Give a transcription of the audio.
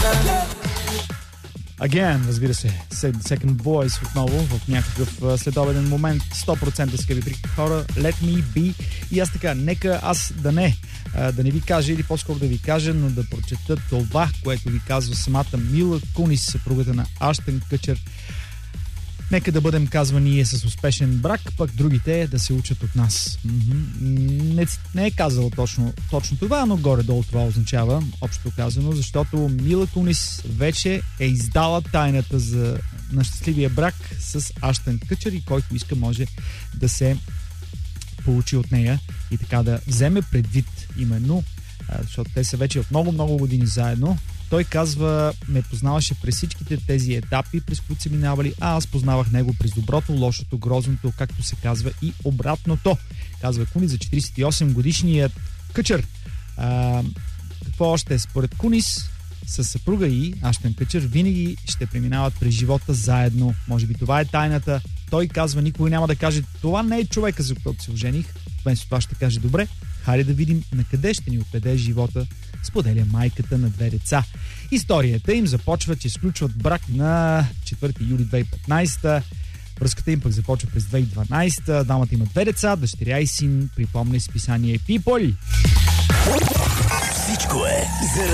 Again, разбира се, Second Voice отново в някакъв следобеден момент. 100% скъпи при хора, Let Me Be. И аз така, нека аз да не ви кажа, или по-скоро да ви кажа, но да прочета това, което ви казва самата Мила Кунис, съпругата на Аштън Къчър. Нека да бъдем, казва, ние с успешен брак, пък другите да се учат от нас. Не е казала точно това, но горе-долу това означава, общо казано, защото Мила Кунис вече е издала тайната на щастливия брак с Аштън Къчър и който иска може да се получи от нея и така да вземе предвид именно, защото те са вече от много години заедно. Той казва, ме познаваше през всичките тези етапи, през които са минавали, а аз познавах него през доброто, лошото, грозното, както се казва, и обратното. Казва Кунис за 48 годишният Къчър. Какво още? Според Кунис, със съпруга и Аштън Къчър винаги ще преминават през живота заедно. Може би това е тайната. Той казва, никой няма да каже, това не е човека, за който се ожених. Вместо това ще каже, добре, хайде да видим на къде ще ни отведе живота, споделя майката на 2 деца. Историята им започва, че сключват брак на 4 юли 2015. Връзката им пък започва през 2012. Дамата има 2 деца, дъщеря и син, припомня списание People. Всичко е за